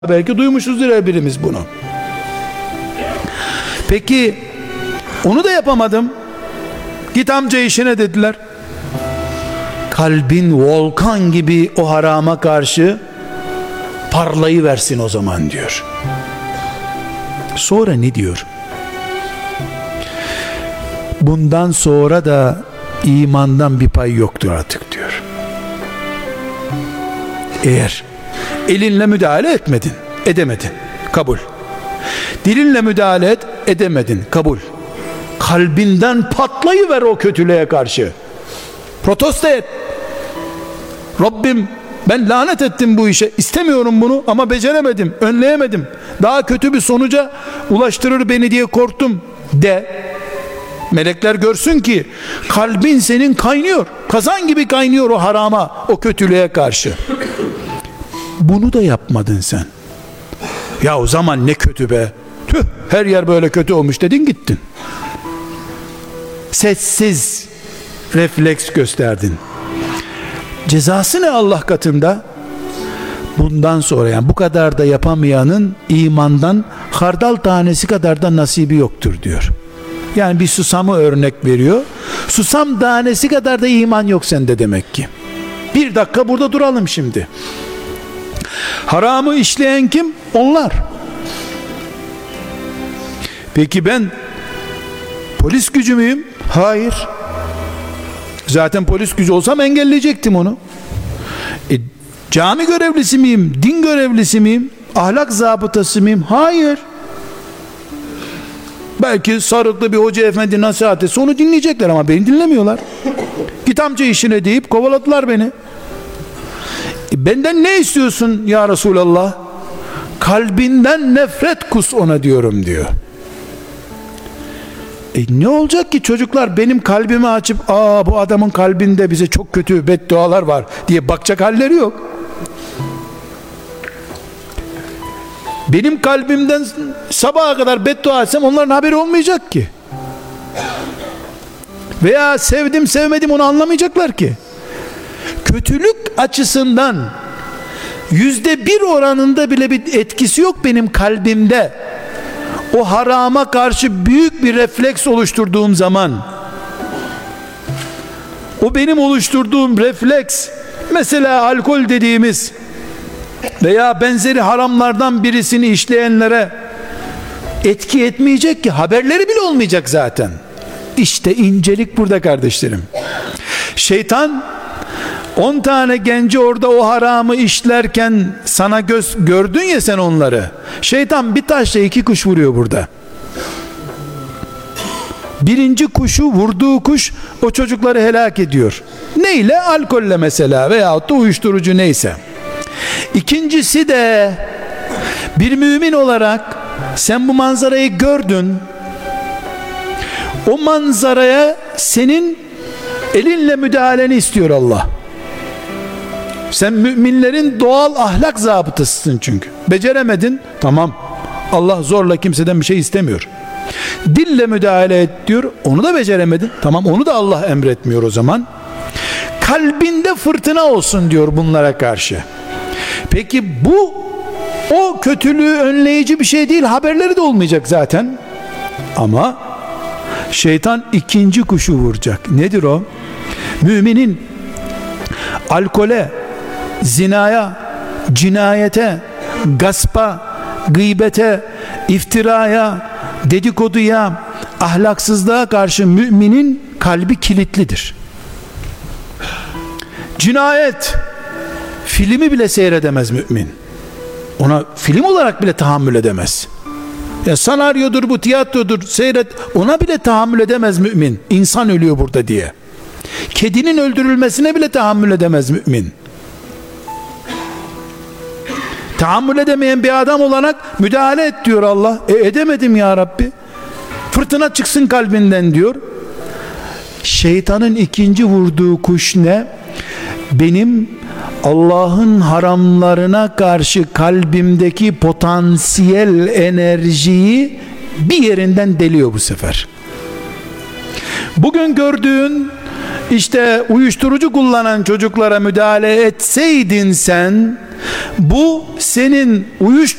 Belki duymuşuzdur her birimiz bunu. Peki onu da yapamadım. Git amca işine dediler. Kalbin volkan gibi o harama karşı parlayıversin o zaman diyor. Sonra ne diyor? Bundan sonra da imandan bir pay yoktur artık diyor. Eğer elinle müdahale etmedin, edemedin, kabul. Dilinle müdahale edemedin, kabul. Kalbinden patlayıver o kötülüğe karşı. Protesto et. Rabbim, ben lanet ettim bu işe, istemiyorum bunu ama beceremedim, önleyemedim. Daha kötü bir sonuca ulaştırır beni diye korktum de. Melekler görsün ki kalbin senin kaynıyor. Kazan gibi kaynıyor o harama, o kötülüğe karşı. Bunu da yapmadın sen. Ya o zaman ne kötü be. Tüh, her yer böyle kötü olmuş dedin, gittin. Sessiz refleks gösterdin. Cezası ne Allah katında? Bundan sonra, yani bu kadar da yapamayanın imandan hardal tanesi kadar da nasibi yoktur diyor. Yani bir susamı örnek veriyor. Susam tanesi kadar da iman yok sende demek ki. Bir dakika burada duralım şimdi. Haramı işleyen kim? Onlar. Peki ben polis gücü müyüm? Hayır. Zaten polis gücü olsam engelleyecektim onu. Cami görevlisi miyim? Din görevlisi miyim? Ahlak zabıtası mıyım? Hayır. Belki sarıklı bir hoca efendi nasihat etse onu dinleyecekler ama beni dinlemiyorlar. Git amca işine deyip kovaladılar beni. Benden ne istiyorsun ya Resulallah? Kalbinden nefret kus ona diyorum diyor. Ne olacak ki çocuklar benim kalbimi açıp bu adamın kalbinde bize çok kötü beddualar var diye bakacak halleri yok. Benim kalbimden sabaha kadar beddua etsem onların haberi olmayacak ki. Veya sevdim sevmedim onu anlamayacaklar ki. Kötülük açısından %1 oranında bile bir etkisi yok benim kalbimde. O harama karşı büyük bir refleks oluşturduğum zaman, o benim oluşturduğum refleks, mesela alkol dediğimiz veya benzeri haramlardan birisini işleyenlere etki etmeyecek ki, haberleri bile olmayacak zaten. İşte incelik burada kardeşlerim. Şeytan 10 tane genci orada o haramı işlerken sana gördün ya sen onları. Şeytan bir taşla 2 kuş vuruyor burada. Birinci kuşu, vurduğu kuş o çocukları helak ediyor. Neyle? Alkolle mesela veyahut da uyuşturucu, neyse. İkincisi de bir mümin olarak sen bu manzarayı gördün. O manzaraya senin elinle müdahaleni istiyor Allah. Sen müminlerin doğal ahlak zabıtasısın çünkü. Beceremedin, tamam. Allah zorla kimseden bir şey istemiyor. Dille müdahale et diyor, onu da beceremedin. Tamam, onu da Allah emretmiyor o zaman. Kalbinde fırtına olsun diyor bunlara karşı. Peki bu o kötülüğü önleyici bir şey değil, haberleri de olmayacak zaten. Ama şeytan ikinci kuşu vuracak. Nedir o? Müminin alkole, zinaya, cinayete, gaspa, gıybete, iftiraya, dedikoduya, ahlaksızlığa karşı müminin kalbi kilitlidir. Cinayet filmi bile seyredemez mümin. Ona film olarak bile tahammül edemez. Ya senaryodur bu, tiyatrodur, seyret, ona bile tahammül edemez mümin. İnsan ölüyor burada diye. Kedinin öldürülmesine bile tahammül edemez mümin. Tahammül edemeyen bir adam olarak müdahale et diyor Allah. Edemedim ya Rabbi. Fırtına çıksın kalbinden diyor. Şeytanın ikinci vurduğu kuş ne? Benim Allah'ın haramlarına karşı kalbimdeki potansiyel enerjiyi bir yerinden deliyor bu sefer. Bugün gördüğün işte uyuşturucu kullanan çocuklara müdahale etseydin sen, bu senin